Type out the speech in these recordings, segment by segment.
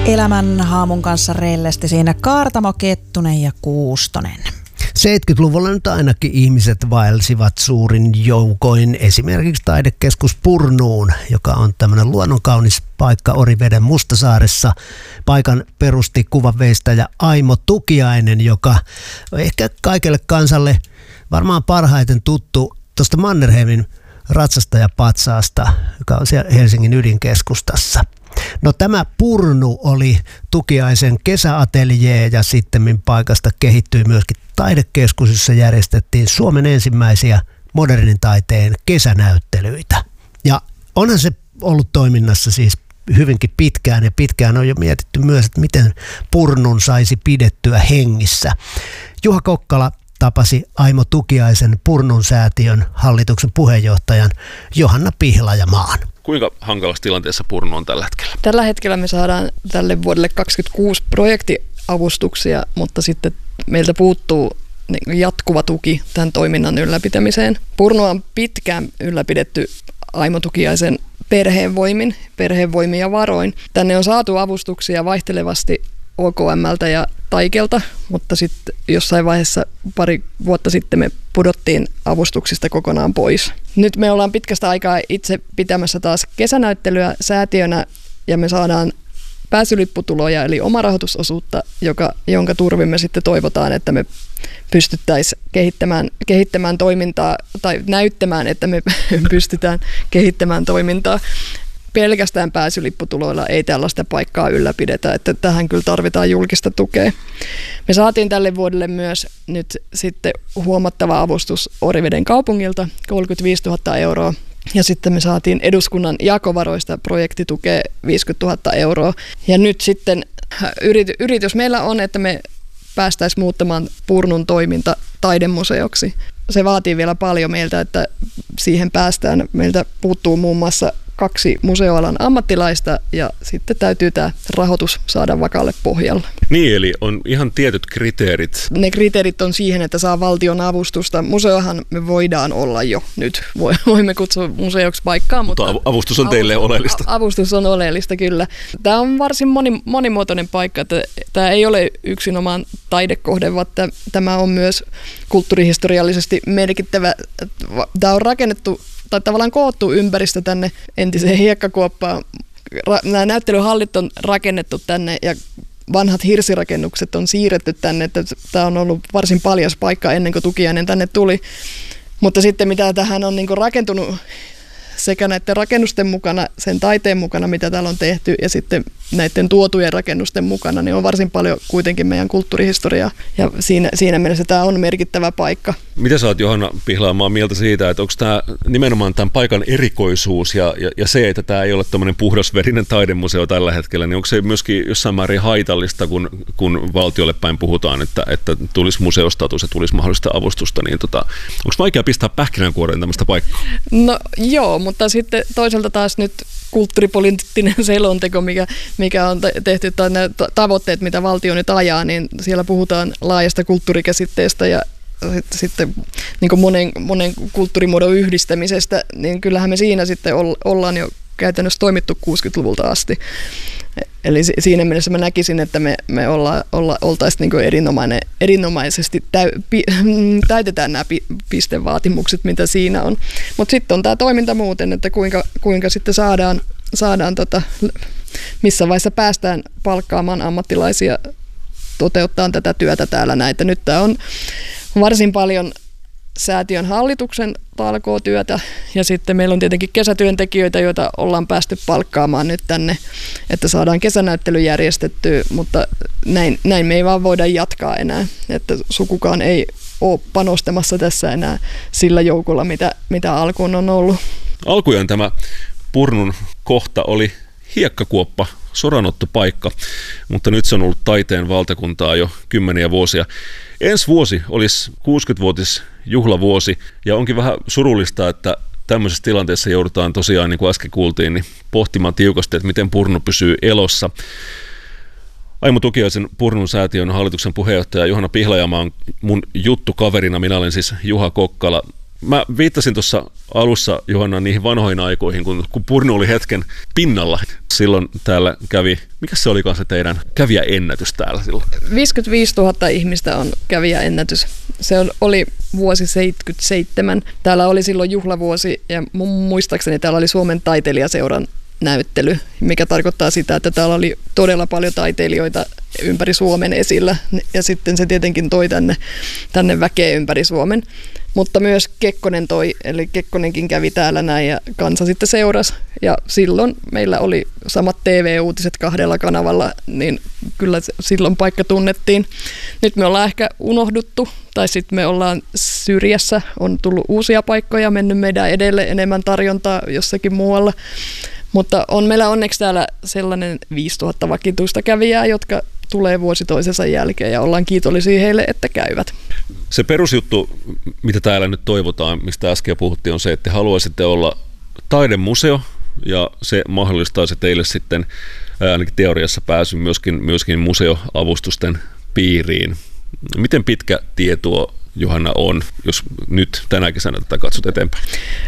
Elämän haamun kanssa reellesti siinä Kaartamo, Kettunen ja Kuustonen. 70-luvulla nyt ainakin ihmiset vaelsivat suurin joukoin esimerkiksi taidekeskus Purnuun, joka on tämmöinen luonnonkaunis paikka Oriveden Mustasaaressa. Paikan perusti kuvanveistäjä Aimo Tukiainen, joka ehkä kaikelle kansalle varmaan parhaiten tuttu tuosta Mannerheimin ratsastajapatsaasta, joka on siellä Helsingin ydinkeskustassa. No tämä Purnu oli Tukiaisen kesäateljee ja sittemmin paikasta kehittyi myöskin taidekeskus, jossa järjestettiin Suomen ensimmäisiä modernin taiteen kesänäyttelyitä. Ja onhan se ollut toiminnassa siis hyvinkin pitkään ja pitkään on jo mietitty myös, että miten Purnun saisi pidettyä hengissä. Juha Kokkala tapasi Aimo Tukiaisen Purnun säätiön hallituksen puheenjohtajan Johanna Pihlajamaan. Kuinka hankalassa tilanteessa Purnu on tällä hetkellä? Tällä hetkellä me saadaan tälle vuodelle 2026 projektiavustuksia, mutta sitten meiltä puuttuu jatkuva tuki tämän toiminnan ylläpitämiseen. Purnua on pitkään ylläpidetty Aimo Tukiaisen perheenvoimin ja varoin. Tänne on saatu avustuksia vaihtelevasti OKM:ltä ja Taikelta, mutta sitten jossain vaiheessa pari vuotta sitten me pudottiin avustuksista kokonaan pois. Nyt me ollaan pitkästä aikaa itse pitämässä taas kesänäyttelyä säätiönä ja me saadaan pääsylipputuloja eli omarahoitusosuutta, jonka turvin me sitten toivotaan, että me pystyttäisiin kehittämään toimintaa tai näyttämään, että me pystytään kehittämään toimintaa. Pelkästään pääsylipputuloilla ei tällaista paikkaa ylläpidetä, että tähän kyllä tarvitaan julkista tukea. Me saatiin tälle vuodelle myös nyt sitten huomattava avustus Oriveden kaupungilta, 35 000 euroa. Ja sitten me saatiin eduskunnan jakovaroista projektitukea 50 000 euroa. Ja nyt sitten yritys meillä on, että me päästäisiin muuttamaan Purnun toiminta taidemuseoksi. Se vaatii vielä paljon meiltä, että siihen päästään. Meiltä puuttuu muun muassa 2 museoalan ammattilaista ja sitten täytyy tämä rahoitus saada vakaalle pohjalle. Niin, eli on ihan tietyt kriteerit. Ne kriteerit on siihen, että saa valtion avustusta. Museohan me voidaan olla jo nyt. Voimme kutsua museoksi paikkaa. Mutta avustus on teille oleellista. Avustus on oleellista, kyllä. Tämä on varsin monimuotoinen paikka. Tämä ei ole yksinomaan taidekohde, vaan tämä on myös kulttuurihistoriallisesti merkittävä. Tämä on rakennettu tai tavallaan koottu ympäristö tänne entiseen hiekkakuoppaan. Nämä näyttelyhallit on rakennettu tänne ja vanhat hirsirakennukset on siirretty tänne. Että tämä on ollut varsin paljas paikka ennen kuin Tukiainen tänne tuli. Mutta sitten mitä tähän on niin kuin rakentunut sekä näiden rakennusten mukana, sen taiteen mukana, mitä täällä on tehty, ja sitten näiden tuotujen rakennusten mukana, niin on varsin paljon kuitenkin meidän kulttuurihistoriaa, ja siinä mielessä tämä on merkittävä paikka. Mitä sä oot, Johanna Pihlajamaa, mieltä siitä, että onko tämä nimenomaan tämän paikan erikoisuus ja se, että tämä ei ole tämmöinen puhdasverinen taidemuseo tällä hetkellä, niin onko se myöskin jossain määrin haitallista, kun valtiolle päin puhutaan, että tulisi museostatus ja tulisi mahdollista avustusta, niin onko vaikea pistää pähkinänkuoreen tämmöistä paikkaa? No joo, mutta sitten toisaalta taas nyt kulttuuripoliittinen selonteko, mikä on tehty, tai nämä tavoitteet, mitä valtio nyt ajaa, niin siellä puhutaan laajasta kulttuurikäsitteestä ja sitten niin kuin monen kulttuurimuodon yhdistämisestä, niin kyllähän me siinä sitten ollaan jo käytännössä toimittu 60-luvulta asti. Eli siinä mielessä mä näkisin, että me oltaisiin niin kuin erinomaisesti täytetään nämä pistevaatimukset, mitä siinä on. Mutta sitten on tämä toiminta muuten, että kuinka sitten saadaan missä vaiheessa päästään palkkaamaan ammattilaisia toteuttaa tätä työtä täällä näitä. Nyt tämä on varsin paljon säätiön hallituksen talkootyötä ja sitten meillä on tietenkin kesätyöntekijöitä, joita ollaan päästy palkkaamaan nyt tänne, että saadaan kesänäyttely järjestettyä, mutta näin me ei vaan voida jatkaa enää, että sukukaan ei ole panostamassa tässä enää sillä joukolla, mitä alkuun on ollut. Alkujaan tämä Purnun kohta oli hiekkakuoppa, soranottopaikka, mutta nyt se on ollut taiteen valtakuntaa jo kymmeniä vuosia. Ensi vuosi olisi 60-vuotisjuhlavuosi ja onkin vähän surullista, että tämmöisessä tilanteessa joudutaan tosiaan, niin kuin äsken kuultiin, niin pohtimaan tiukasti, että miten Purnu pysyy elossa. Aimo Tukiaisen Purnun säätiön hallituksen puheenjohtaja Johanna Pihlajamaa on mun juttukaverina. Minä olen siis Juha Kokkala. Mä viittasin tuossa alussa, Johanna, niihin vanhoihin aikoihin, kun Purnu oli hetken pinnalla. Silloin täällä kävi, mikä se olikaan se teidän kävijäennätys täällä silloin? 55 000 ihmistä on kävijäennätys. Se oli vuosi 77. Täällä oli silloin juhlavuosi ja muistaakseni täällä oli Suomen taiteilijaseuran näyttely, mikä tarkoittaa sitä, että täällä oli todella paljon taiteilijoita ympäri Suomen esillä ja sitten se tietenkin toi tänne väkeä ympäri Suomen. Mutta myös Kekkonen toi, eli Kekkonenkin kävi täällä näin ja kansa sitten seurasi. Ja silloin meillä oli samat TV-uutiset 2 kanavalla, niin kyllä silloin paikka tunnettiin. Nyt me ollaan ehkä unohduttu, tai sitten me ollaan syrjässä, on tullut uusia paikkoja, mennyt meidän edelle enemmän tarjontaa jossakin muualla. Mutta on meillä onneksi täällä sellainen 5000 vakituista kävijää, jotka tulee vuosi toisensa jälkeen ja ollaan kiitollisia heille, että käyvät. Se perusjuttu, mitä täällä nyt toivotaan, mistä äsken puhuttiin, on se, että te haluaisitte olla taidemuseo ja se mahdollistaisi teille sitten ainakin teoriassa pääsyn myöskin museoavustusten piiriin. Miten pitkä tie tuo, Johanna, on, jos nyt tänä kesänä tätä katsot eteenpäin?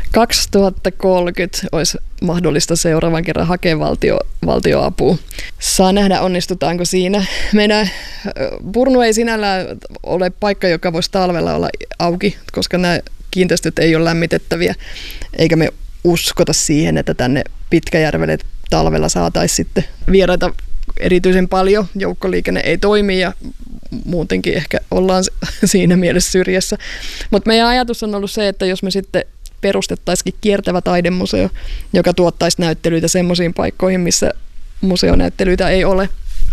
2030 olisi mahdollista seuraavan kerran hakea valtioapua. Saa nähdä, onnistutaanko siinä. Meidän Purnu ei sinällään ole paikka, joka voisi talvella olla auki, koska nämä kiinteistöt ei ole lämmitettäviä, eikä me uskota siihen, että tänne Pitkäjärvelle talvella saataisiin sitten vieraita erityisen paljon. Joukkoliikenne ei toimi ja muutenkin ehkä ollaan siinä mielessä syrjässä. Mutta meidän ajatus on ollut se, että jos me sitten perustettaisiin kiertävä taidemuseo, joka tuottaisi näyttelyitä semmoisiin paikkoihin, missä museonäyttelyitä ei ole.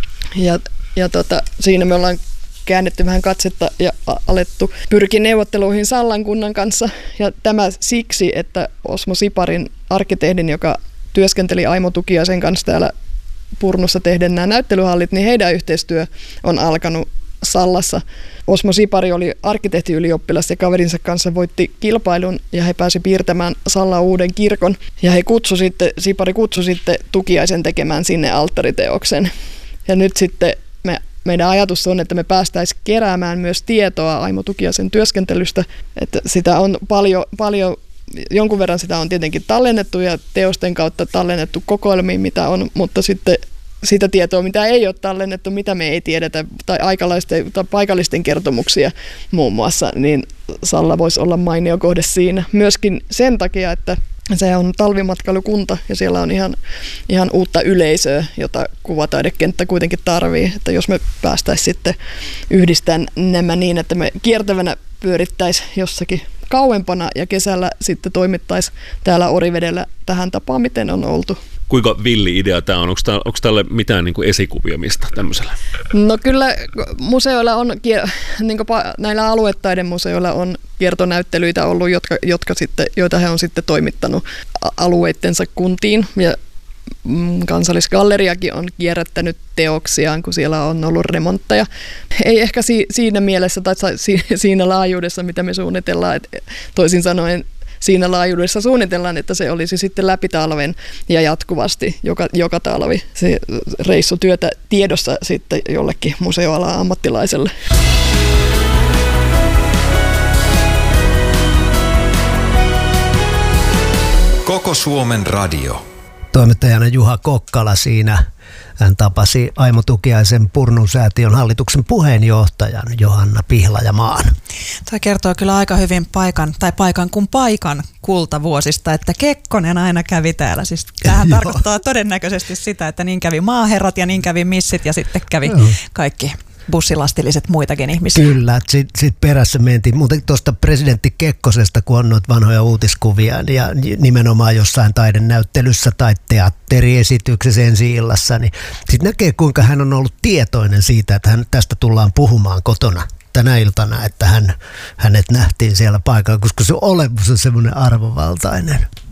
Ja siinä me ollaan käännetty vähän katsetta ja alettu pyrkiä neuvotteluihin Sallan kunnan kanssa. Ja tämä siksi, että Osmo Siparin arkkitehdin, joka työskenteli Aimo Tukiaisen kanssa täällä Purnussa tehden nämä näyttelyhallit, niin heidän yhteistyö on alkanut Sallassa. Osmo Sipari oli arkkitehtiylioppilas ja kaverinsa kanssa voitti kilpailun ja he pääsi piirtämään Sallaan uuden kirkon. Ja Sipari kutsui sitten Tukiaisen tekemään sinne alttariteoksen. Ja nyt sitten meidän ajatus on, että me päästäisiin keräämään myös tietoa Aimo Tukiaisen työskentelystä. Että sitä on paljon, jonkun verran sitä on tietenkin tallennettu ja teosten kautta tallennettu kokoelmiin, mitä on, mutta sitten sitä tietoa, mitä ei ole tallennettu, mitä me ei tiedetä, tai aikalaisten tai paikallisten kertomuksia muun muassa, niin Salla voisi olla mainio kohde siinä. Myöskin sen takia, että se on talvimatkailukunta ja siellä on ihan uutta yleisöä, jota kuvataidekenttä kuitenkin tarvii. Että jos me päästäisiin sitten yhdistämään nämä niin, että me kiertävänä pyörittäisiin jossakin kauempana ja kesällä sitten toimittaisiin täällä Orivedellä tähän tapaan, miten on oltu. Kuinka villi idea tämä on? Onko tälle mitään niin kuin esikuvia mistä tämmöisellä? No kyllä museoilla on, niin kuin näillä aluetaidemuseoilla on kiertonäyttelyitä ollut, joita he on sitten toimittanut alueittensa kuntiin. Ja Kansallisgalleriakin on kierrättänyt teoksiaan, kun siellä on ollut remontteja. Ei ehkä siinä mielessä tai siinä laajuudessa, mitä me suunnitellaan, että toisin sanoen siinä laajuudessa suunnitellaan, että se olisi sitten läpi talven ja jatkuvasti joka talvi se reissutyötä tiedossa sitten jollekin museoalan ammattilaiselle. Koko Suomen radio. Toimittajana Juha Kokkala siinä. Hän tapasi Aimo Tukiaisen Purnun-säätiön hallituksen puheenjohtajan Johanna Pihlajamaan. Tämä kertoo kyllä aika hyvin paikan kuin paikan kultavuosista, että Kekkonen aina kävi täällä. Siis tämähän tarkoittaa todennäköisesti sitä, että niin kävi maaherrat ja niin kävi missit ja sitten kävi kaikki bussilastilliset muitakin ihmisiä. Kyllä, sit perässä mentiin. Muuten tuosta presidentti Kekkosesta, kun on noita vanhoja uutiskuvia ja nimenomaan jossain taidenäyttelyssä tai teatteriesityksessä ensi-illassa, niin sitten näkee, kuinka hän on ollut tietoinen siitä, että tästä tullaan puhumaan kotona tänä iltana, että hänet nähtiin siellä paikalla, koska se olemus on semmoinen arvovaltainen.